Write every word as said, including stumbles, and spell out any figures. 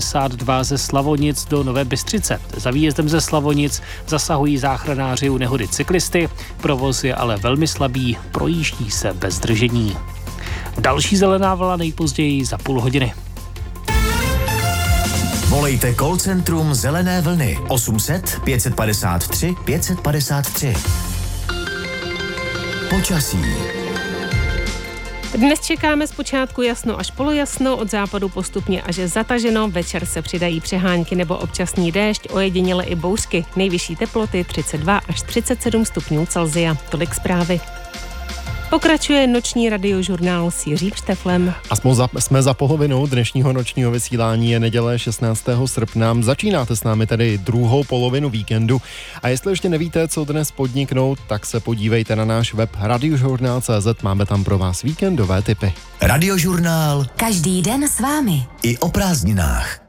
devadesát dva ze Slavonic do Nové Bystřice. Za výjezdem ze Slavonic zasahují záchranáři u nehody cyklisty, provoz je ale velmi slabý, projíždí se bez zdržení. Další zelená vlna nejpozději za půl hodiny. Volejte call centrum Zelené vlny osm set pět padesát tři pět padesát tři. Počasí. Dnes čekáme zpočátku jasno až polojasno, od západu postupně až zataženo, večer se přidají přehánky nebo občasný déšť, ojediněle i bouřky. Nejvyšší teploty třicet dva až třicet sedm stupňů Celsia. Tolik zprávy. Pokračuje noční radiožurnál s Jiřím Šteflem. A jsme za, jsme za polovinou dnešního nočního vysílání, je neděle šestnáctého srpna. Začínáte s námi tedy druhou polovinu víkendu. A jestli ještě nevíte, co dnes podniknout, tak se podívejte na náš web radiožurnál tečka cé zet. Máme tam pro vás víkendové tipy. Radiožurnál. Každý den s vámi. I o prázdninách.